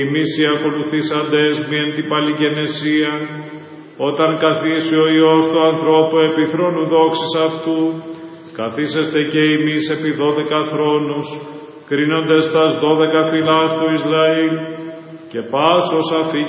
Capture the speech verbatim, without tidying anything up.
Εμείς οι ακολουθήσαντες μη εν την παλιγενεσία, όταν καθίσει ο Υιός του ανθρώπου επί θρόνου δόξης αυτού, καθίσεστε και εμείς επί δώδεκα θρόνους, κρίνοντες τας δώδεκα φυλάς του Ισραήλ, και πάσος αφή